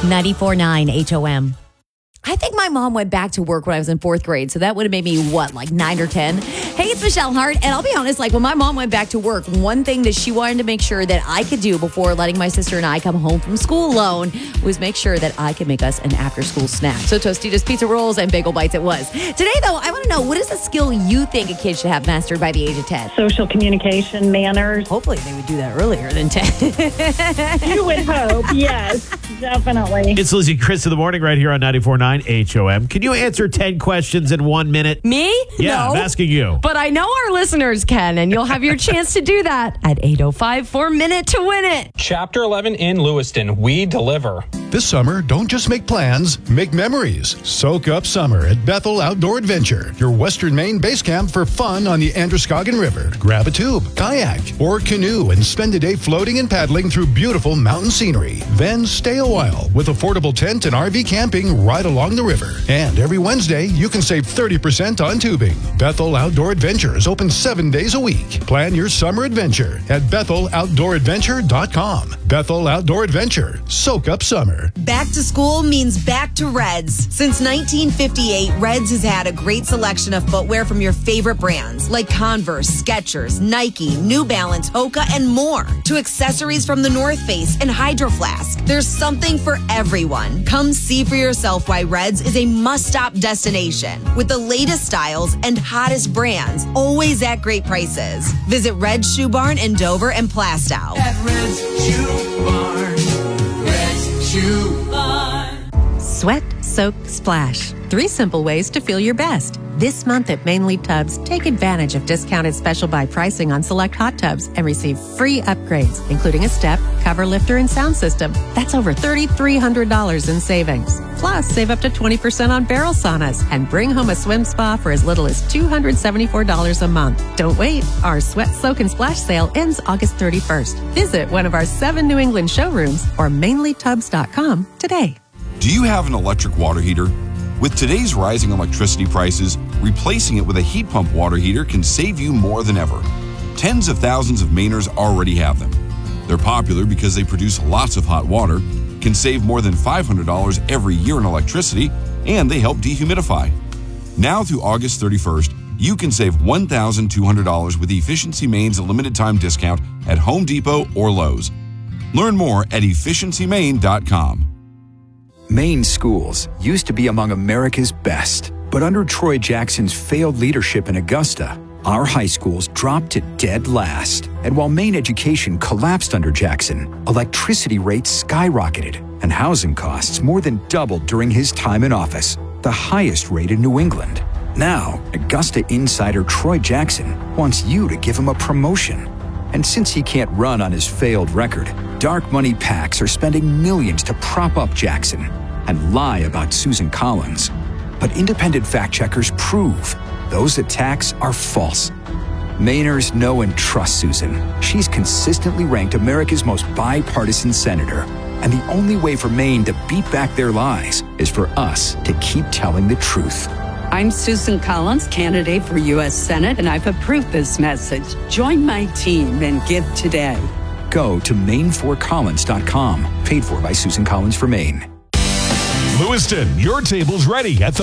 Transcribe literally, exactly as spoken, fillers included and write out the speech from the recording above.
ninety-four point nine H O M. I think my mom went back to work when I was in fourth grade, so that would have made me, what, like nine or ten? Hey, it's Michelle Hart, and I'll be honest, like when my mom went back to work, one thing that she wanted to make sure that I could do before letting my sister and I come home from school alone was make sure that I could make us an after-school snack. So Tostitos Pizza Rolls and Bagel Bites it was. Today, though, I want to know, what is a skill you think a kid should have mastered by the age of ten? Social communication, manners. Hopefully they would do that earlier than ten. You would hope, yes, definitely. It's Lizzie and Chris in the morning right here on ninety-four point nine H O M. Can you answer ten questions in one minute? Me? Yeah, no. I'm asking you. But I know our listeners can, and you'll have your chance to do that at eight oh five for Minute to Win It. Chapter eleven in Lewiston, we deliver. This summer, don't just make plans, make memories. Soak up summer at Bethel Outdoor Adventure, your Western Maine base camp for fun on the Androscoggin River. Grab a tube, kayak, or canoe and spend a day floating and paddling through beautiful mountain scenery. Then stay a while with affordable tent and R V camping right along the river. And every Wednesday, you can save thirty percent on tubing. Bethel Outdoor Adventure is open seven days a week. Plan your summer adventure at bethel outdoor adventure dot com. Bethel Outdoor Adventure. Soak up summer. Back to school means back to Reds. Since nineteen fifty-eight, Reds has had a great selection of footwear from your favorite brands like Converse, Skechers, Nike, New Balance, Hoka, and more. To accessories from the North Face and Hydro Flask. There's something for everyone. Come see for yourself why Reds is a must-stop destination with the latest styles and hottest brands, always at great prices. Visit Red's Shoe Barn in Dover and Plastow. At Red's Shoe Barn. Red's Shoe Barn. Sweat, soak, splash. Three simple ways to feel your best. This month at Maine Leaf Tubs, take advantage of discounted special buy pricing on select hot tubs and receive free upgrades, including a step, cover lifter, and sound system. That's over three thousand three hundred dollars in savings. Plus, save up to twenty percent on barrel saunas and bring home a swim spa for as little as two hundred seventy-four dollars a month. Don't wait. Our Sweat, Soak, and Splash sale ends August thirty-first. Visit one of our seven New England showrooms or maine leaf tubs dot com today. Do you have an electric water heater? With today's rising electricity prices, replacing it with a heat pump water heater can save you more than ever. Tens of thousands of Mainers already have them. They're popular because they produce lots of hot water, can save more than five hundred dollars every year in electricity, and they help dehumidify. Now through August thirty-first, you can save one thousand two hundred dollars with Efficiency Maine's limited time discount at Home Depot or Lowe's. Learn more at efficiency maine dot com. Maine schools used to be among America's best, but under Troy Jackson's failed leadership in Augusta, our high schools dropped to dead last. And while Maine education collapsed under Jackson, electricity rates skyrocketed and housing costs more than doubled during his time in office, the highest rate in New England. Now, Augusta insider Troy Jackson wants you to give him a promotion. And since he can't run on his failed record, dark money PACs are spending millions to prop up Jackson and lie about Susan Collins. But independent fact checkers prove those attacks are false. Mainers know and trust Susan. She's consistently ranked America's most bipartisan senator. And the only way for Maine to beat back their lies is for us to keep telling the truth. I'm Susan Collins, candidate for U S Senate, and I've approved this message. Join my team and give today. Go to maine for collins dot com. Paid for by Susan Collins for Maine. Lewiston, your table's ready at the